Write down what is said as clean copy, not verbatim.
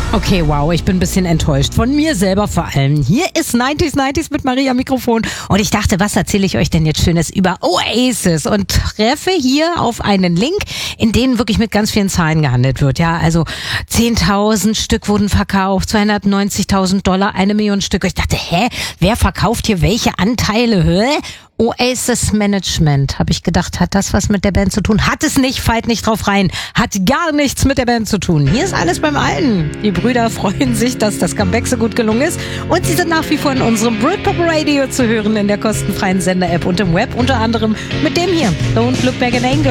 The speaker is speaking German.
Okay, wow, ich bin ein bisschen enttäuscht. Von mir selber vor allem. Hier ist 90s mit Maria am Mikrofon. Und ich dachte, was erzähle ich euch denn jetzt Schönes über Oasis? Und treffe hier auf einen Link, in dem wirklich mit ganz vielen Zahlen gehandelt wird. Ja, also 10.000 Stück wurden verkauft, $290.000, 1 Million Stück. Ich dachte, wer verkauft hier welche Anteile? Oasis Management, habe ich gedacht, hat das was mit der Band zu tun? Hat es nicht, fallt nicht drauf rein. Hat gar nichts mit der Band zu tun. Hier ist alles beim Alten. Die Brüder freuen sich, dass das Comeback so gut gelungen ist. Und sie sind nach wie vor in unserem Britpop Radio zu hören, in der kostenfreien Sender-App und im Web, unter anderem mit dem hier, Don't Look Back in Anger.